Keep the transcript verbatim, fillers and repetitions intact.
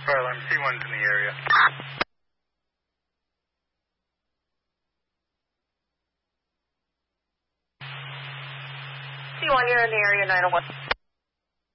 Fire alarm, C one's in the area. C one, you're in the area, nine oh one.